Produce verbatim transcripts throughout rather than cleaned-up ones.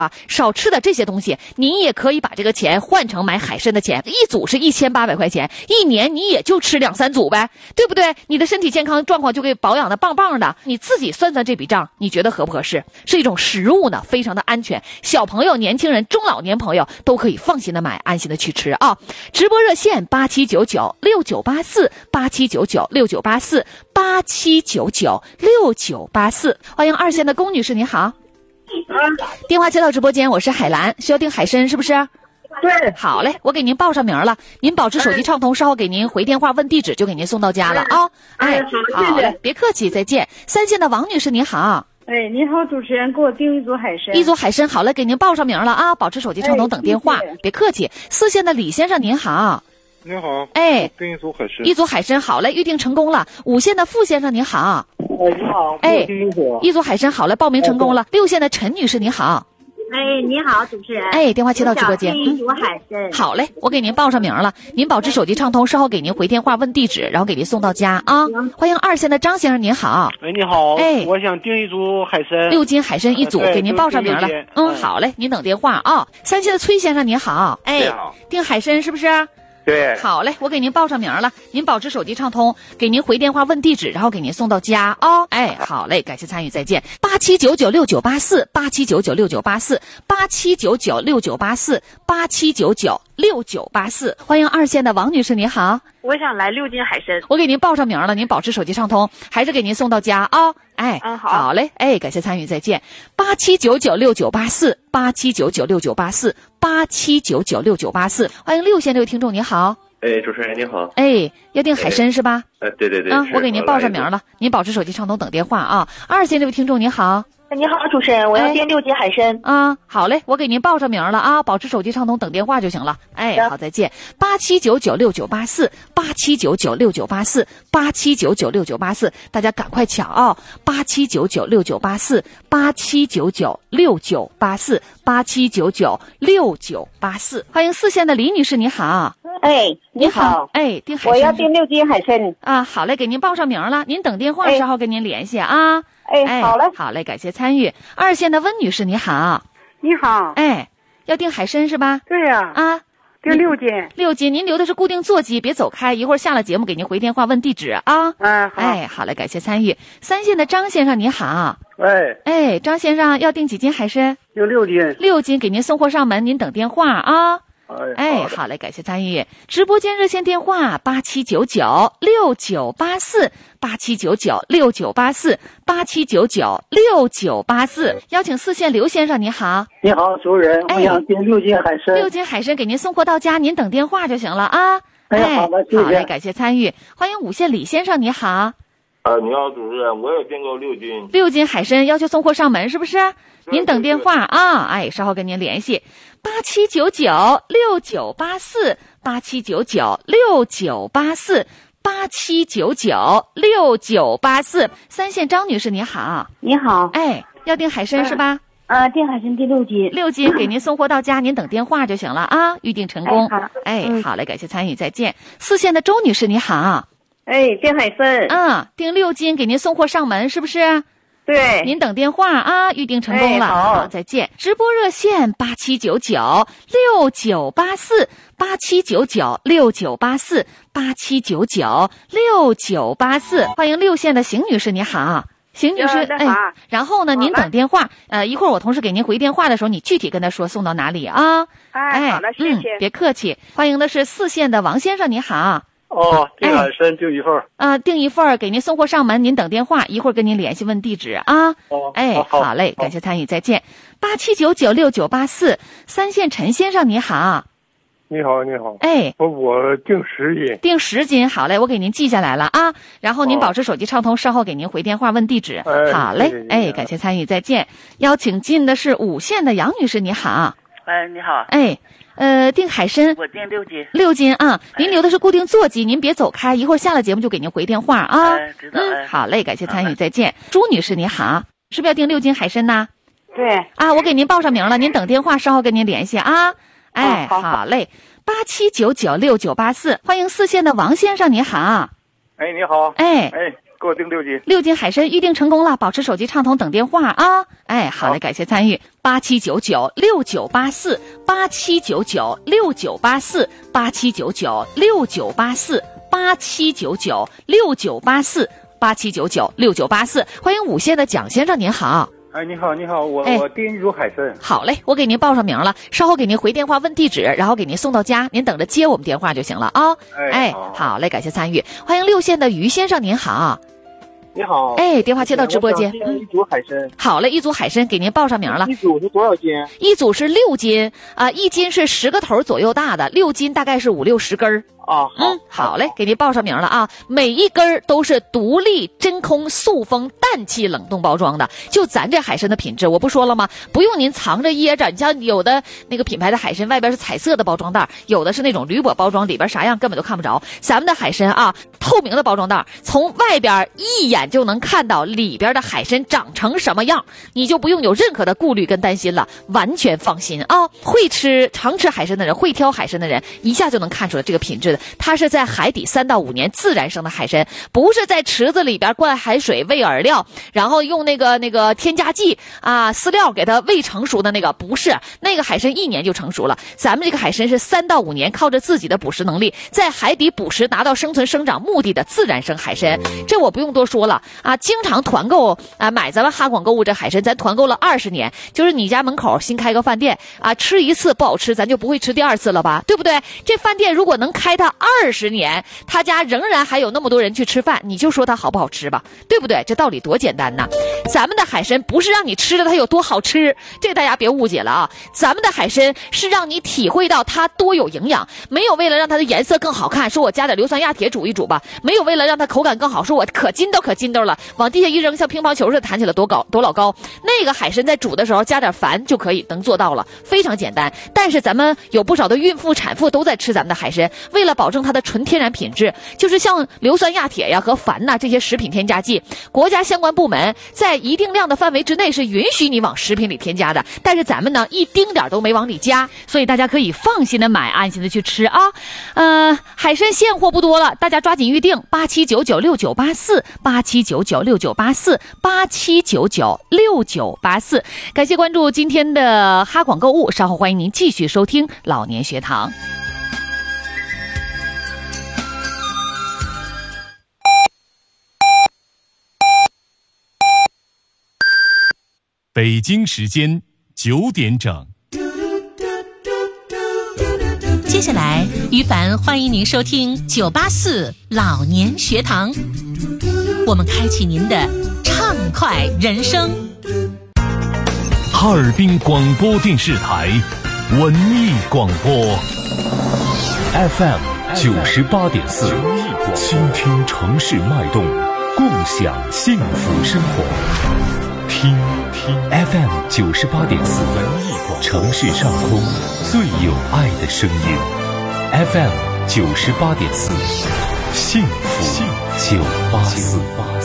啊，少吃的这些东西，您也可以把这个钱换成买海参的钱，一组是一千八百块钱，一年你也就吃两三组呗，对不对？你的身体健康状况就给保养的棒棒的，你自己算算这笔账，你觉得合不合适？是一种食物呢，非常的安全，小朋友、年轻人、中老年朋友都可以放心的买，安心的去吃啊！直播热线八七九九六九八四八七九九六九八四八七九九六九八四，欢迎二线的龚女士，你好。电话接到直播间，我是海兰，需要订海参是不是？ 对， 好嘞，我给您报上名了，您保持手机畅通，稍后给您回电话问地址，就给您送到家了啊！哎，好嘞，别客气，再见。三线的王女士你好。 哎，你好，主持人，给我订一组海参。 一组海参，好嘞，给您报上名了啊！保持手机畅通，等电话， 哎、 别客气。四线的李先生您好。 你好， 哎， 订一组海参。 一组海参，好嘞，预定成功了。五线的傅先生你好。 哎，你好， 哎， 订一组。 一组海参，好嘞，报名成功了。六线的陈女士你好。 哎，你好，主持人。 哎，电话接到直播间。 订一组海参、 嗯。好嘞，我给您报上名了，您保持手机畅通，稍后给您回电话问地址，然后给您送到家啊。欢迎二线的张先生您好。 哎，你好。 哎， 我想订一组海参。 六斤海参一组，给您报上名了。嗯，好嘞，您等电话啊。三线的崔先生您好。哎，订海参是不是？ 对， 好嘞，我给您报上名了，您保持手机畅通，给您回电话问地址，然后给您送到家哦。哎，好嘞，感谢参与，再见。八七九九六九八四，八七九九六九八四，八七九九六九八四，八七九九六九八四。欢迎二线的王女士，你好。 我想来六斤海参， 我给您报上名了，您保持手机畅通，还是给您送到家啊、哦？哎， 嗯，好， 好嘞，哎，感谢参与，再见。八七九九六九八四，八七九九六九八四，八七九九六九八四。欢迎六线这位听众，你好。 哎，主持人你好。 哎，要订海参是吧？ 呃，对对对。 啊，我给您报上名了，您保持手机畅通，等电话啊。二线这位听众，你好。 你好，主持人，我要订六斤海参、 哎、啊，好嘞，我给您报上名了啊，保持手机畅通，等电话就行了。哎，好，再见。八七九九六九八四，八七九九六九八四，八七九九六九八四，大家赶快抢啊！八七九九六九八四，八七九九六九八四，八七九九六九八四。欢迎四线的李女士，你好。 哎，你好， 哎，订海参， 我要订六斤海参啊，好嘞，给您报上名了，您等电话，稍后跟您联系啊。 哎，哎好嘞， 好嘞，感谢参与。二线的温女士，你好。 你好。 哎，要订海参是吧？ 对呀、 啊。啊， 订六斤。 六斤，您留的是固定座机，别走开，一会儿下了节目给您回电话问地址啊。 嗯，好。 哎，好嘞，感谢参与。三线的张先生，你好。 哎。 哎，张先生要订几斤海参？ 订六斤。 六斤，给您送货上门，您等电话啊。 哎， 好嘞，感谢参与。直播间热线电话八七九九六九八四，八七九九六九八四，八七九九六九八四。邀请四线刘先生，你好。 你好，主任， 哎、 我想订六斤海参。 六斤海参给您送货到家，您等电话就行了啊。 哎，好的，谢谢。 好嘞，感谢参与。欢迎五线李先生，你好。 呃，你好，主任，我也订购六斤。 六斤海参要求送货上门，是不是？您等电话啊，哎，稍后跟您联系。八七九九六九八四，八七九九六九八四，八七九九六九八四。三线张女士，你好。 你好。 哎，要订海参是吧？ 啊，订海参订六斤。 六斤给您送货到家，您等电话就行了啊，预定成功。 哎，好， 哎嗯、 好嘞，感谢参与，再见。四线的周女士，你好。 哎，订海参。 嗯，订六斤给您送货上门，是不是？ 对， 您等电话啊，预定成功了。 哎、好, 好，再见。直播热线八七九九六九八四，八七九九六九八四，八七九九六九八四。欢迎六线的邢女士，你好。邢女士，哎，然后呢，您等电话，呃，一会儿我同事给您回电话的时候，你具体跟他说送到哪里啊？ 哎，好的，谢谢、 嗯。别客气。欢迎的是四线的王先生，你好。 哦，订海参订一份儿。 啊、呃，订一份儿，给您送货上门，您等电话，一会儿跟您联系问地址啊。 哦， 哎， 好， 好嘞，感谢参与，再见。八七九九六九八四，三线陈先生，你好。 你好，你好。 哎， 我我订十斤。 订十斤，好嘞，我给您记下来了啊。然后您保持手机畅通，稍后给您回电话问地址。 哎、 好嘞，哎，感谢参与，再见。邀请进的是五线的杨女士，你好。 哎，你好。 哎。呃，订海参， 我订六斤， 六斤啊！您留的是固定座机，您别走开，一会儿下了节目就给您回电话啊。 哎，知道。 嗯，好嘞，感谢参与，再见。朱女士，你好，是不是要订六斤海参呢？ 对。 啊，我给您报上名了，您等电话，稍后跟您联系啊。哎， 好, 好, 好嘞，八七九九六九八四，欢迎四线的王先生，你好。 哎，你好。 哎。 哎。 给我订六斤。 六斤海参预定成功了，保持手机畅通，等电话啊！哎，好嘞，感谢参与。八七九九六九八四，八七九九六九八四，八七九九六九八四，八七九九六九八四，八七九九六九八四。欢迎五线的蒋先生，您好。 哎，你好，你好，我、哎、我订一组海参。 好嘞，我给您报上名了，稍后给您回电话问地址，然后给您送到家，您等着接我们电话就行了啊。 哎， 哎好, 好嘞，感谢参与。欢迎六线的于先生，您好。 你好， 哎，电话接到直播间。 一组海参、嗯。 好嘞，一组海参给您报上名了。 一组是多少斤？ 一组是六斤啊、呃，一斤是十个头左右大的，六斤大概是五六十根儿。 啊， 嗯，好嘞，给您报上名了啊！每一根儿都是独立真空塑封氮气冷冻包装的，就咱这海参的品质，我不说了吗？不用您藏着掖着，你像有的那个品牌的海参外边是彩色的包装袋，有的是那种铝箔包装，里边啥样根本都看不着。咱们的海参啊，透明的包装袋，从外边一眼就能看到里边的海参长成什么样，你就不用有任何的顾虑跟担心了，完全放心啊！会吃常吃海参的人，会挑海参的人，一下就能看出来这个品质的。它是在海底三到五年自然生的海参，不是在池子里边灌海水喂饵料，然后用那个那个添加剂啊饲料给它喂成熟的那个，不是那个海参一年就成熟了。咱们这个海参是三到五年靠着自己的捕食能力，在海底捕食达到生存生长目的的自然生海参，这我不用多说了啊！经常团购啊，买咱们哈广购物这海参，咱团购了二十年，就是你家门口新开个饭店啊，吃一次不好吃，咱就不会吃第二次了吧，对不对？这饭店如果能开它二十年，他家仍然还有那么多人去吃饭，你就说它好不好吃吧，对不对？这道理多简单呐！咱们的海参不是让你吃的它有多好吃，这大家别误解了啊！咱们的海参是让你体会到它多有营养，没有为了让它的颜色更好看，说我加点硫酸亚铁煮一煮吧，没有为了让它口感更好，说我可筋斗可筋斗了，往地下一扔，像乒乓球似的弹起来多高多老高。那个海参在煮的时候加点矾就可以能做到了，非常简单。但是咱们有不少的孕妇、产妇都在吃咱们的海参，为了保证它的纯天然品质，就是像硫酸亚铁呀和矾呐这些食品添加剂，国家相关部门在一定量的范围之内是允许你往食品里添加的，但是咱们呢一丁点都没往里加，所以大家可以放心的买，安心的去吃啊。呃，海参现货不多了，大家抓紧预定八七九九六九八四，八七九九六九八四，八七九九六九八四。感谢关注今天的哈广购物，稍后欢迎您继续收听老年学堂。 北京时间九点整。 接下来，于凡欢迎您收听九八四老年学堂，我们开启您的畅快人生。 哈尔滨广播电视台文艺广播 F M 九十八点四，倾听城市脉动，共享幸福生活。听听 F M 九十八点四，城市上空最有爱的声音。F M 九十八点四，幸福九八四。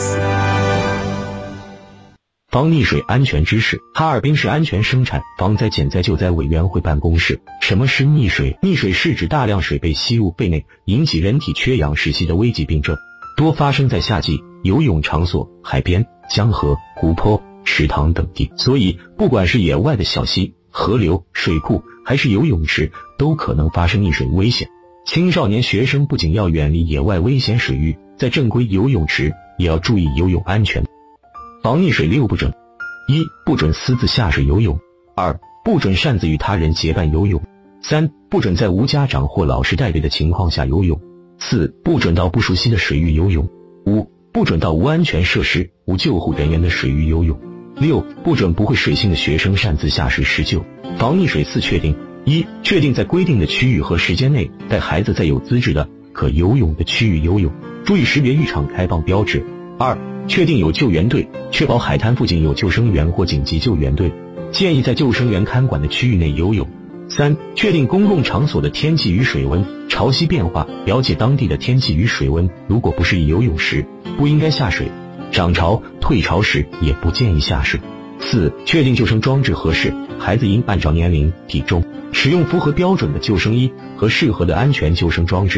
防溺水安全知识。哈尔滨市安全生产防灾减灾救灾委员会办公室。什么是溺水？溺水是指大量水被吸入肺内，引起人体缺氧窒息的危急病症，多发生在夏季游泳场所、海边、江河、湖泊、池塘等地。所以不管是野外的小溪、河流、水库，还是游泳池，都可能发生溺水危险。青少年学生不仅要远离野外危险水域，在正规游泳池也要注意游泳安全。防溺水六不准：一、不准私自下水游泳；二、不准擅自与他人结伴游泳；三、不准在无家长或老师带队的情况下游泳；四、不准到不熟悉的水域游泳；五、不准到无安全设施、无救护人员的水域游泳；六、不准不会水性的学生擅自下水施救。防溺水四确定：一、确定在规定的区域和时间内带孩子在有资质的可游泳的区域游泳，注意识别浴场开放标志；二、确定有救援队，确保海滩附近有救生员或紧急救援队，建议在救生员看管的区域内游泳；三、确定公共场所的天气与水温、潮汐变化，了解当地的天气与水温，如果不适宜游泳时，不应该下水；涨潮、退潮时也不建议下水。四、确定救生装置合适，孩子应按照年龄、体重使用符合标准的救生衣和适合的安全救生装置，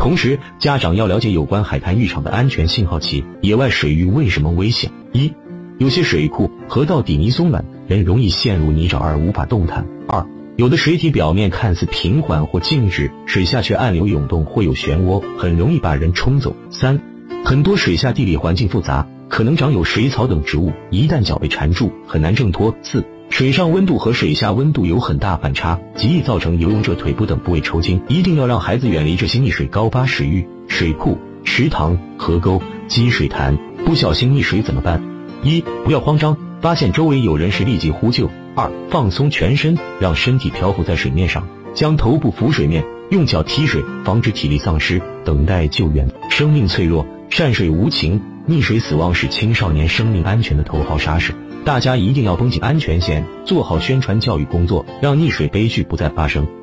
同时，家长要了解有关海滩浴场的安全信号器，野外水域为什么危险。一，有些水库、河道底泥松软，人容易陷入泥沼而无法动弹。二，有的水体表面看似平缓或静止，水下却暗流涌动或有漩涡，很容易把人冲走。三，很多水下地理环境复杂，可能长有水草等植物，一旦脚被缠住，很难挣脱。四，水上温度和水下温度有很大反差，极易造成游泳者腿部等部位抽筋。一定要让孩子远离这些溺水高洼水域、水库、池塘、河沟、积水潭。不小心溺水怎么办？一，不要慌张，发现周围有人时立即呼救。二，放松全身，让身体漂浮在水面上，将头部浮水面，用脚踢水，防止体力丧失，等待救援。生命脆弱，善水无情，溺水死亡是青少年生命安全的头号杀手。大家一定要绷紧安全线，做好宣传教育工作，让溺水悲剧不再发生。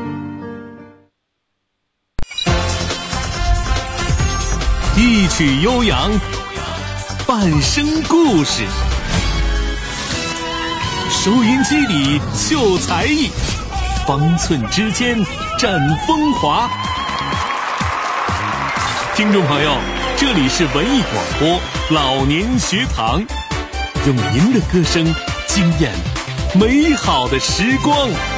一曲悠扬，半生故事。收音机里秀才艺，方寸之间展风华。听众朋友，这里是文艺广播老年学堂，用您的歌声惊艳美好的时光。